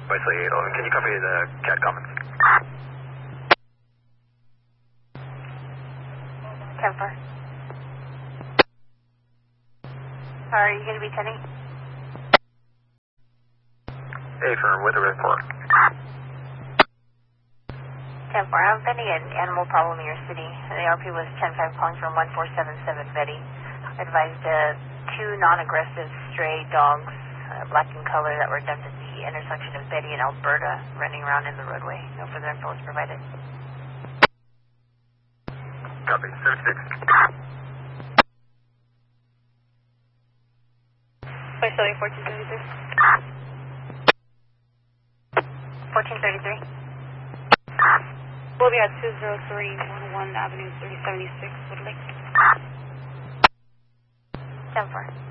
Wesley 811, can you copy the CAD comments? 10-4. Are you going to be tending? Hey, firm, weather report. 10-4, I'm pending an animal problem in your city. The RP was 10-5 calling from 1477 Betty. Advised 2 non-aggressive stray dogs, black in color, that were dumped at the intersection of Betty and Alberta, running around in the roadway. No further info was provided. Copy, 76. Wesley 1433. 1433. We'll be at 20311 Avenue 376, Woodlake. 10-4.